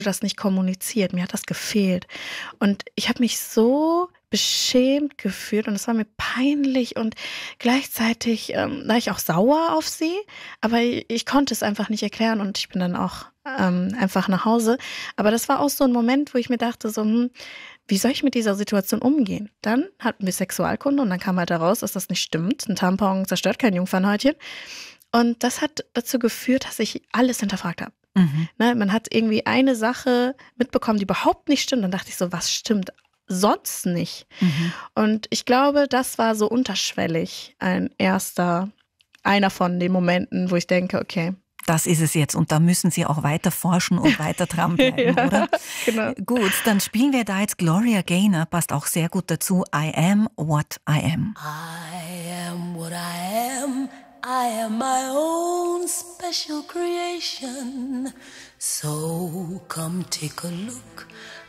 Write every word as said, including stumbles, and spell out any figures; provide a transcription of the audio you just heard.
das nicht kommuniziert. Mir hat das gefehlt. Und ich habe mich so beschämt gefühlt und es war mir peinlich und gleichzeitig ähm, war ich auch sauer auf sie, aber ich, ich konnte es einfach nicht erklären und ich bin dann auch ähm, einfach nach Hause. Aber das war auch so ein Moment, wo ich mir dachte, so, hm, wie soll ich mit dieser Situation umgehen? Dann hatten wir Sexualkunde und dann kam halt heraus, dass das nicht stimmt. Ein Tampon zerstört kein Jungfernhäutchen. Und das hat dazu geführt, dass ich alles hinterfragt habe. Mhm. Ne, man hat irgendwie eine Sache mitbekommen, die überhaupt nicht stimmt. Dann dachte ich so, was stimmt sonst nicht? Mhm. Und ich glaube, das war so unterschwellig ein erster, einer von den Momenten, wo ich denke, okay. Das ist es jetzt und da müssen Sie auch weiter forschen und weiter dranbleiben, Ja, oder? genau. Gut, dann spielen wir da jetzt Gloria Gaynor, passt auch sehr gut dazu. I am what I am. I am what I am. I am my own special creation. So come take a look